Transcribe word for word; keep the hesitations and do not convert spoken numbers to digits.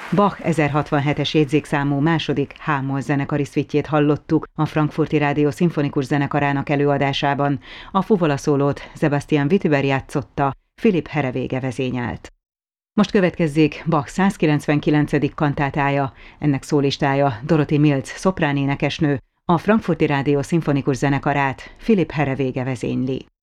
Bach ezerhatvanhetes jegyzékszámú második H-moll zenekari szvitjét hallottuk a Frankfurti Rádió Szimfonikus Zenekarának előadásában. A fuvola szólót Sebastian Withyber játszotta, Philipp Herreweghe vezényelt. Most következzék Bach százkilencvenkilencedik kantátája, ennek szólistája Dorothy Mills szopránénekesnő, a Frankfurti Rádió Szimfonikus Zenekarát Philipp Herreweghe vezényli.